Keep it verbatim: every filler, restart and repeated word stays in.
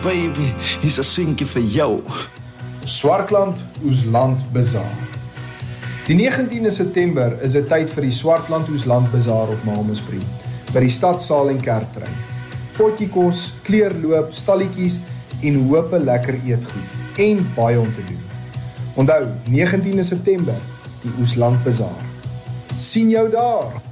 Baby, hier's 'n seentjie vir jou. Swartland Oesland Bazaar. Die negentiende September is 'n tyd vir die Swartland Oesland Bazaar op Mamaspree, by die stadsaal en kerktrein. Potjie kos, kleurloop, stalletjies en hoop 'n lekker eetgoed en baie om te doen. Onthou, negentiende September, die Oesland Bazaar. Sien jou daar!